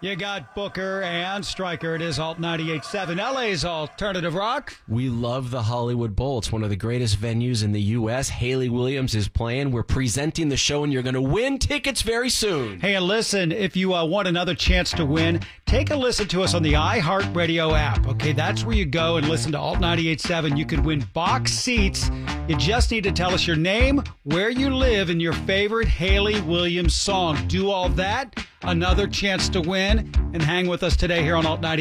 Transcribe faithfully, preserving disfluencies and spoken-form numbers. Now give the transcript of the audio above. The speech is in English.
You got Booker and Stryker. It is Alt ninety-eight point seven, L A's Alternative Rock. We love the Hollywood Bowl. It's one of the greatest venues in the U S Hayley Williams is playing. We're presenting the show, and you're going to win tickets very soon. Hey, and listen, if you uh, want another chance to win, take a listen to us on the iHeartRadio app. Okay, that's where you go and listen to Alt ninety-eight point seven. You could win box seats. You just need to tell us your name, where you live, and your favorite Hayley Williams song. Do all that, another chance to win, and hang with us today here on Alt ninety-eight.